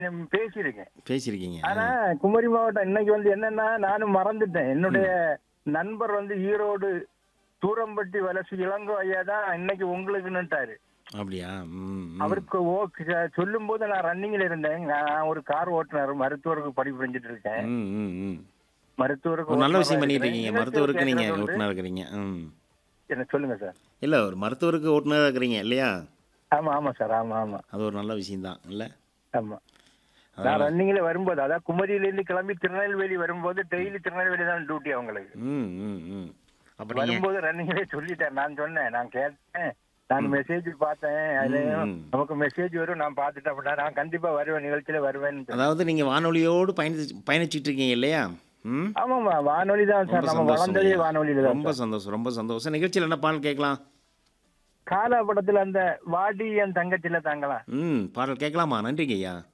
பேசியிருக்கேன். பேசியிருக்கீங்க. ஆனா குமரி மாவட்டம் இன்னைக்கு என்னன்னா நானும் மறந்துட்டேன். என்னுடைய நண்பர் ஈரோடு தூரம்பட்டி வலசு இளங்கோ ஐயா தான் இன்னைக்கு உங்களுக்குன்னுட்டாரு. அப்படியா? ம், ம். அவருக்கு சொல்லும் போது நான் ரன்னிங்ல இருந்தேன். நான் ஒரு கார் ஓட்டுநர், மருத்துவருக்கு படிப்பு செஞ்சுட்டு இருக்கேன். ம், ம், ம். மருத்துவருக்கு ஒரு நல்ல ஓட்டுநரா விஷயம் பண்ணிட்டு இருக்கிறேன். இருக்கீங்க. நிகழ்ச்சிகள் மருத்துவருக்கு நீங்க கேட்கறது உண்டு. ஓட்டுநரா இருக்கிறீங்க. ம். என்ன சொல்லுங்க சார். இல்ல ஒரு மருத்துவருக்கு ஓட்டுநரா இருக்கிறீங்க இல்லையா? ஆமா ஆமா சார். ஆமா ஆமா அது ஒரு நல்ல விஷயம் தான் இல்ல? ஆமா. நான் அதனால ரன்னிங்ல வரும்போது, அதாவது குமரியிலிருந்து கிளம்பி திருநெல்வேலி வரும்போது டெய்லி திருநெல்வேலி தான் டியூட்டி அவங்களுக்கு. ம், ம், ம். அப்ப நீங்க வரும்போது ரன்னிங்லேயே சொல்லிட்டேன். நான் சொன்னேன், நான் கேட்டேன், நான் மெசேஜ் பார்த்தேன். அதுலயும் ம். நமக்கு மெசேஜ் வரும், நான் பார்த்துட்டேன் அப்படின்னா நான் கண்டிப்பா வருவேன், நிகழ்ச்சியில வருவேன்னு சொன்னேன். அதாவது நீங்க வானொலியோடு பயணிச்சிட்டு இருக்கீங்க இல்லையா? ம். ஆமாமா, வானொலி தான் ரொம்ப சார். நம்ம சந்தோஷம் வளர்ந்ததே ஐயா. வானொலியில தான் ரொம்ப சார். சந்தோஷம், ரொம்ப சந்தோஷம். நிகழ்ச்சியில் என்ன பாடல் கேட்கலாம்? காலா படத்துல அந்த வாடி என் தங்கச்சில தாங்கலாம். ம். பாடல் கேட்கலாமா? நன்றிங்க ஐயா.